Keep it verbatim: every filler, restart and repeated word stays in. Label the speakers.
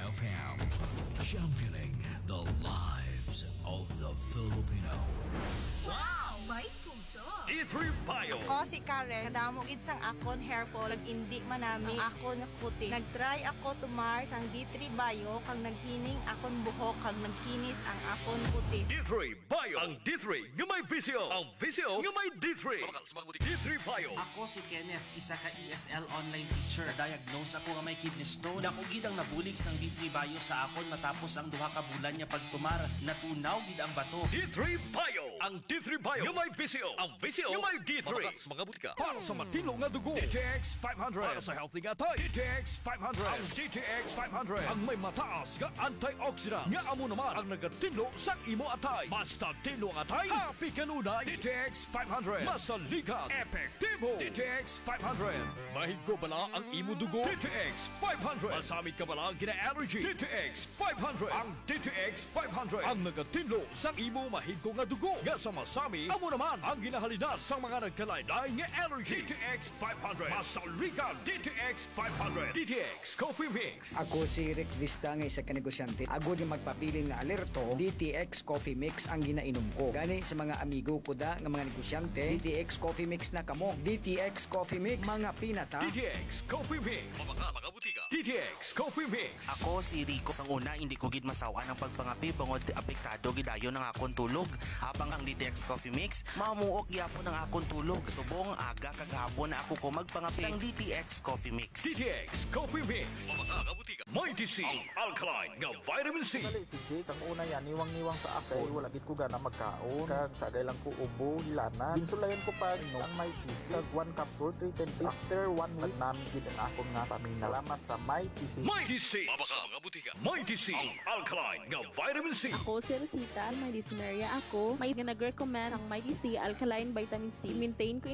Speaker 1: F M. Championing the lives of the Filipino.
Speaker 2: Wow! May puso!
Speaker 3: D three Bio.
Speaker 4: Ako si Karen, kadamo gid sang akon hair fall, nag-indi man nami akon kutis. Nag-try ako tumar sang D three Bio kang naghining akon buhok kag nagkinis ang akon kutis.
Speaker 3: D three Bio. Ang D three nga may visio. Ang visio nga may D three. D three Bio.
Speaker 5: Ako si Kenneth, isa ka E S L online teacher. Diagnose ako nga may kidney stone. Dako gid ang nabulig sang D three Bio sa akon matapos ang duha ka bulan niya pagtumar. Natunaw gid ang bato.
Speaker 3: D three Bio. Ang D three Bio nga may visio. Ang visio nga may D three. Mga butika. Para sa matino nga dugo. D T X five hundred. Para sa healthy nga tay. D T X five hundred. Ang D T X five hundred. Ang may mataas nga antioxidant. Nga amo naman ang nagatinlo sa imo atay. Basta tinlo ang atay. Happy kanunay. D T X five hundred. Masaligan. Epektibo. D T X five hundred. Mahigo bala ang imo dugo. D T X five hundred. Masamit ka bala gina-allergy. D T X five hundred. Ang D T X five hundred. Ang nagatinlo sa imo mahigo nga dugo. Nga sa masami, amo naman ang ginahalina sa mga nagkalaylay nga allergy. D T X five hundred. Masaligan. D T X five hundred. D T X Coffee Mix.
Speaker 6: Ako si Rick Vista nga isa ka negosyante. Ako di magpapili nga alerto, D T X Coffee Mix ang ginainom ko. Gani sa mga amigo ko da nga mga negosyante, D T X Coffee Mix na kamo. D T X Coffee Mix, mga pinata.
Speaker 3: D T X Coffee Mix. Mga mga butika. D T X Coffee Mix.
Speaker 5: Ako si Rico. Sang una, hindi ko gid masawa ng pagpangapi bangod apektado gidayon ng akong tulog. Habang ang D T X Coffee Mix, mamuok gyapon ng akong tulog. Subong aga kagahapon na ako ko magpangapi sang D T X Coffee Mix.
Speaker 3: D T X Coffee Mix. Mga mga butika. Mighty C. Ang alkaline nga vitamin C.
Speaker 7: Dali si Jake, ang una yan, niwang-niwang sa ako, wala gid ko gana magkaon, kag sagay lang ko ubo, hilana. Ginsulayan ko pa no, ang may T C, kag one capsule, three ten C. After one week, namin gid ang akong nga paminaw. Salamat sa may T C.
Speaker 3: Mighty C. Mga butika. Mighty C. Ang alkaline nga vitamin C.
Speaker 8: Ako si Rosita, may dysmenorrhea ako. May nag-recommend ang Mighty C Alkaline Vitamin C. Maintain ko